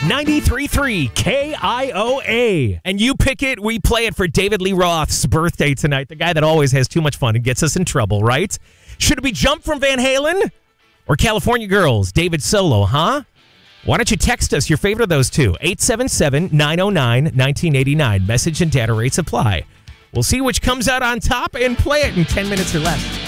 93.3 KIOA. And you pick it, we play it for David Lee Roth's birthday tonight. The guy that always has too much fun and gets us in trouble, right? Should it be Jump from Van Halen or California Girls? David Solo, huh? Why don't you text us your favorite of those two? 877-909-1989. Message and data rates apply. We'll see which comes out on top and play it in 10 minutes or less.